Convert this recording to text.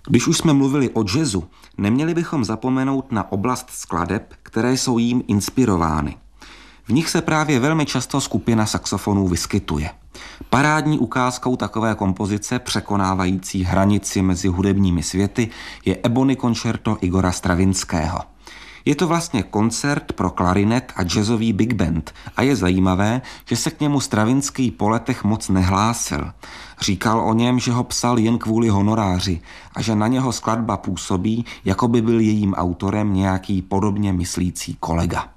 Když už jsme mluvili o jazzu, neměli bychom zapomenout na oblast skladeb, které jsou jím inspirovány. V nich se právě velmi často skupina saxofonů vyskytuje. Parádní ukázkou takové kompozice překonávající hranici mezi hudebními světy je Ebony koncerto Igora Stravinského. Je to vlastně koncert pro klarinet a jazzový big band a je zajímavé, že se k němu Stravinský po letech moc nehlásil. Říkal o něm, že ho psal jen kvůli honoráři a že na něho skladba působí, jako by byl jejím autorem nějaký podobně myslící kolega.